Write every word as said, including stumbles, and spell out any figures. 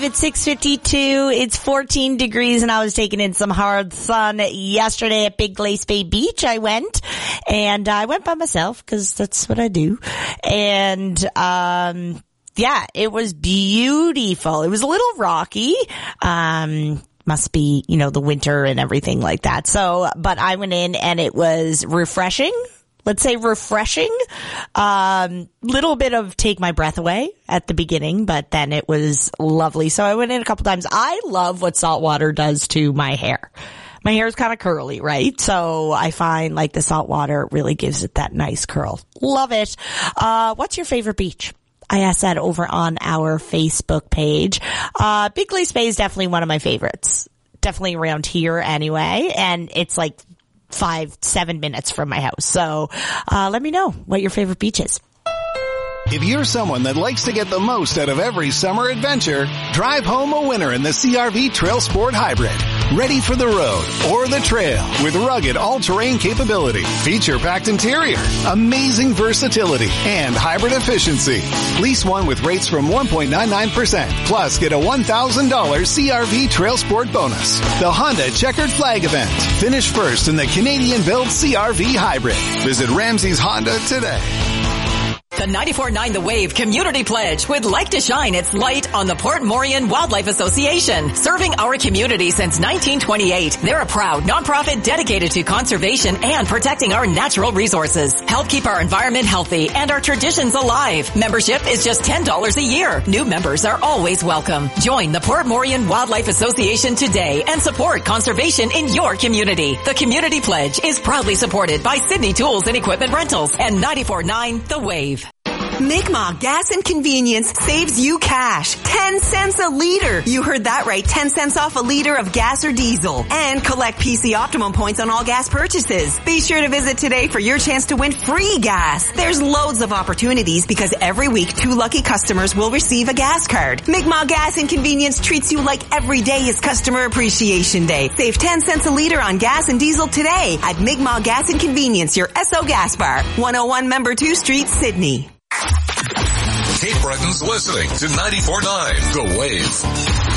at six fifty-two. It's fourteen degrees and I was taking in some hard sun yesterday at Big Glace Bay Beach. I went and I went by myself because that's what I do. And, um, yeah, it was beautiful. It was a little rocky. Um, must be, you know, the winter and everything like that. So, but I went in and it was refreshing. Let's say refreshing. Um, little bit of take my breath away at the beginning, but then it was lovely. So I went in a couple times. I love what salt water does to my hair. My hair is kind of curly, right? So I find like the salt water really gives it that nice curl. Love it. Uh, what's your favorite beach? I asked that over on our Facebook page. Uh, Big Glace Bay is definitely one of my favorites. Definitely around here anyway. And it's like five, seven minutes from my house. So, uh, let me know what your favorite beach is. If you're someone that likes to get the most out of every summer adventure, drive home a winner in the C R V Trail Sport Hybrid. Ready for the road or the trail with rugged all-terrain capability, feature-packed interior, amazing versatility, and hybrid efficiency. Lease one with rates from one point nine nine percent, plus get a one thousand dollars C R V Trail Sport bonus. The Honda Checkered Flag event. Finish first in the Canadian-built C R V Hybrid. Visit Ramsey's Honda today. The ninety-four point nine The Wave Community Pledge would like to shine its light on the Port Morion Wildlife Association, serving our community since nineteen twenty-eight. They're a proud nonprofit dedicated to conservation and protecting our natural resources. Help keep our environment healthy and our traditions alive. Membership is just ten dollars a year. New members are always welcome. Join the Port Morion Wildlife Association today and support conservation in your community. The Community Pledge is proudly supported by Sydney Tools and Equipment Rentals and ninety-four point nine The Wave. Mi'kmaq Gas and Convenience saves you cash. ten cents a liter. You heard that right. ten cents off a liter of gas or diesel. And collect P C Optimum points on all gas purchases. Be sure to visit today for your chance to win free gas. There's loads of opportunities because every week two lucky customers will receive a gas card. Mi'kmaq Gas and Convenience treats you like every day is Customer Appreciation Day. Save ten cents a liter on gas and diesel today at Mi'kmaq Gas and Convenience, your Esso gas bar. one oh one Member two Street, Sydney. Cape Breton's listening to ninety-four point nine The Wave.